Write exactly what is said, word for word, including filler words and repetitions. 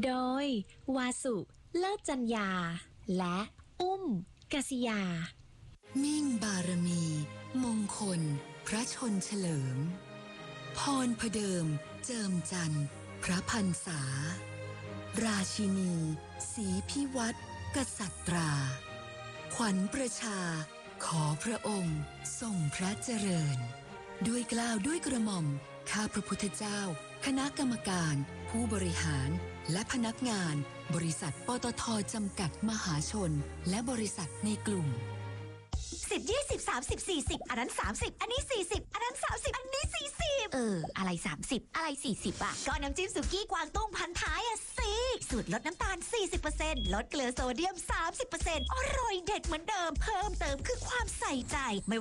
โดยวาสุเลิศจัญญาและอุ้มกษิยามิ่งบารมี มงคล พระชนเฉลิม พรพเดิม เจิมจันทร์พระพันษา ราชินีศรีพิวัตรกษัตรา ขวัญประชา ขอพระองค์ทรงพระเจริญ ด้วยเกล้าวด้วยกระหม่อมข้าพระพุทธเจ้า คณะกรรมการ ผู้บริหาร และพนักงาน บริษัทปตท.จำกัดมหาชน และบริษัทในกลุ่มสิบ ยี่สิบ สามสิบ สี่สิบอันนั้นสามสิบอันนี้สี่สิบอันนั้นสามสิบอันนี้สี่สิบเอออะไรสามสิบอะไรสี่สิบอ่ะก็น้ำจิ้มสุกี้กวางตุ้งพันท้ายอ่ะสิสูตรลดน้ำตาล สี่สิบเปอร์เซ็นต์ ลดเกลือโซเดียม สามสิบเปอร์เซ็นต์ อร่อยเด็ดเหมือนเดิมเพิ่มเติมคือความใส่ใจ